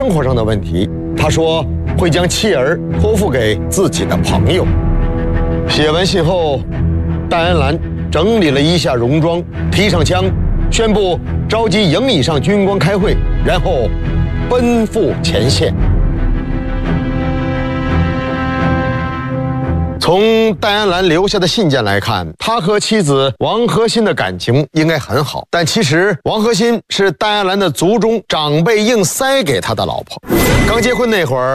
生活上的问题，他说会将妻儿托付给自己的朋友。写完信后，戴安澜整理了一下戎装，提上枪，宣布召集营以上军官开会，然后奔赴前线。从戴安澜留下的信件来看，他和妻子王和新的感情应该很好，但其实王和新是戴安澜的族中长辈硬塞给他的老婆。刚结婚那会儿，